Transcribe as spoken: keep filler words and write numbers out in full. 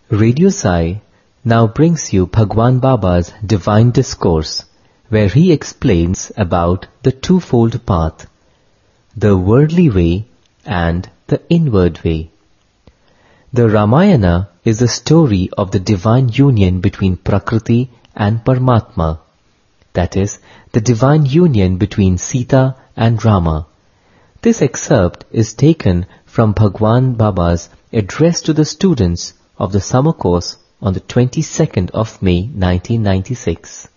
Radio Sai now brings you Bhagwan Baba's Divine Discourse, where he explains about the twofold path, the worldly way and the inward way. The Ramayana is the story of the divine union between Prakriti and Paramatma, that is, the divine union between Sita and Rama. This excerpt is taken from Bhagwan Baba's address to the students of the summer course on the twenty-second of May nineteen ninety-six.